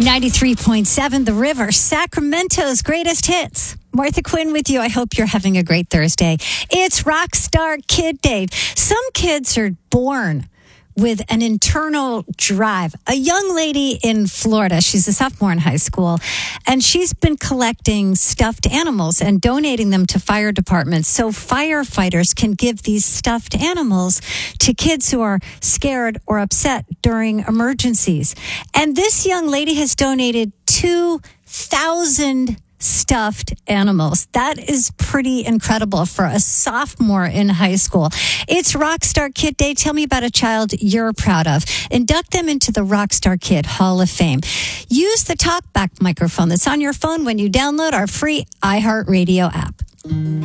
93.7 The River, Sacramento's greatest hits. Martha Quinn with you. I hope you're having a great Thursday. It's Rockstar Kid Day. Some kids are born with an internal drive. A young lady in Florida, she's a sophomore in high school, and she's been collecting stuffed animals and donating them to fire departments so firefighters can give these stuffed animals to kids who are scared or upset during emergencies. And this young lady has donated 2,000 stuffed animals. That is pretty incredible for a sophomore in high school. It's Rockstar Kid Day. Tell me about a child you're proud of. Induct them into the Rockstar Kid Hall of Fame. Use the talkback microphone that's on your phone when you download our free iHeartRadio app.